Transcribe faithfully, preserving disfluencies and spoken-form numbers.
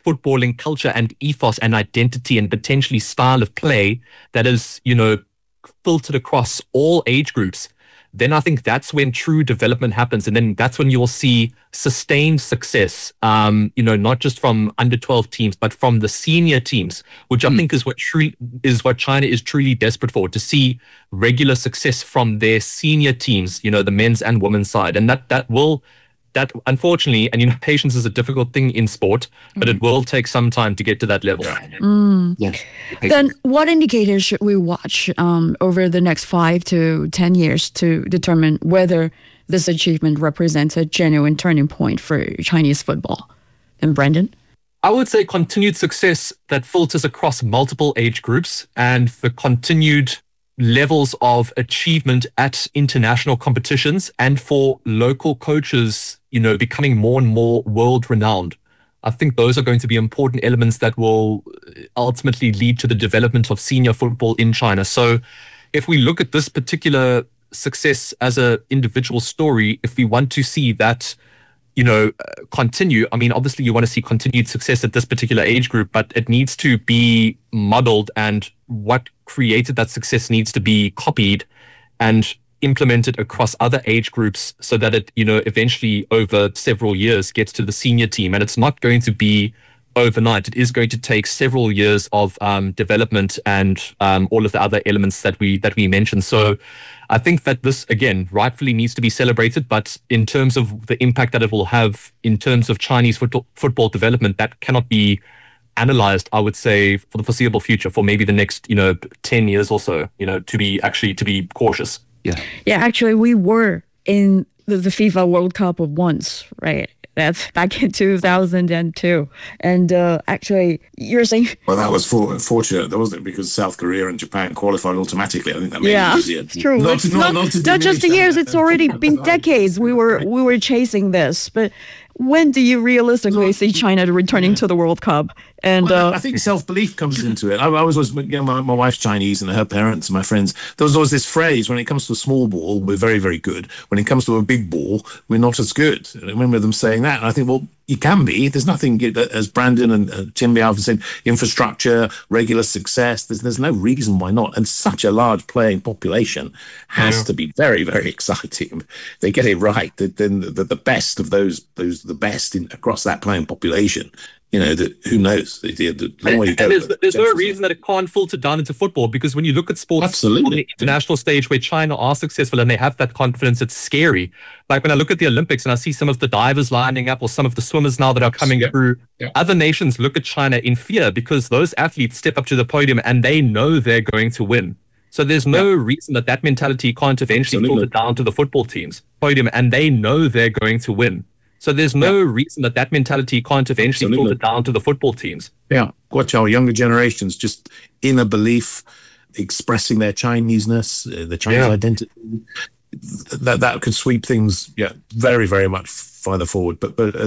footballing culture and ethos and identity and potentially style of play that is, you know, filtered across all age groups, then I think that's when true development happens. And then that's when you'll see sustained success, um, you know, not just from under twelve teams, but from the senior teams, which I mm. think is what truly is what China is truly desperate for, to see regular success from their senior teams, you know, the men's and women's side. And that, that will, that unfortunately, and you know, patience is a difficult thing in sport, but mm. it will take some time to get to that level. Mm. Yeah. Then what indicators should we watch um, over the next five to ten years to determine whether this achievement represents a genuine turning point for Chinese football? And Brendan? I would say continued success that filters across multiple age groups and the continued levels of achievement at international competitions, and for local coaches, you know, becoming more and more world renowned. I think those are going to be important elements that will ultimately lead to the development of senior football in China. So if we look at this particular success as an individual story, if we want to see that, you know, uh, continue, I mean, obviously you want to see continued success at this particular age group, but it needs to be modeled, and what created that success needs to be copied and implemented across other age groups so that it, you know, eventually over several years gets to the senior team. And it's not going to be overnight. It is going to take several years of um, development and um, all of the other elements that we that we mentioned. So I think that this, again, rightfully needs to be celebrated, but in terms of the impact that it will have in terms of Chinese foot- football development, that cannot be analyzed, I would say, for the foreseeable future, for maybe the next, you know, ten years or so, you know, to be actually to be cautious. Yeah. Yeah, actually, we were in the, the FIFA World Cup once, right? That's back in two thousand two. And uh, actually, you're saying... Well, that was for, fortunate, wasn't it? Because South Korea and Japan qualified automatically. I think that made yeah, it easier. It's true. Not, it's to, not, not, not, not just the years, it's already been decades. We were we were chasing this. But when do you realistically see China returning to the World Cup? And well, uh, I think self-belief comes into it. I, I was, was you know, my, my wife's Chinese, and her parents and my friends, there was always this phrase: when it comes to a small ball, we're very, very good. When it comes to a big ball, we're not as good. And I remember them saying that. And I think, well, you can be. There's nothing, as Brandon and uh, Tim Biao have said, infrastructure, regular success. There's, there's no reason why not. And such a large playing population has yeah. to be very, very exciting. If they get it right, then the, the, the best of those, those the best in, across that playing population. You know, the, who knows? The, the, the long way to go, and there's, there's no reason that it can't filter down into football, because when you look at sports Absolutely. on the international stage where China are successful and they have that confidence, it's scary. Like when I look at the Olympics and I see some of the divers lining up, or some of the swimmers now that are coming yeah. through, yeah. other nations look at China in fear, because those athletes step up to the podium and they know they're going to win. So there's no yeah. reason that that mentality can't eventually Absolutely. filter down to the football teams podium, and they know they're going to win. So there's no yeah. reason that that mentality can't eventually Absolutely. filter down to the football teams. Yeah, watch our younger generations just inner belief, expressing their Chineseness, uh, the Chinese yeah. identity. That that could sweep things, yeah, very, very much further forward. But but.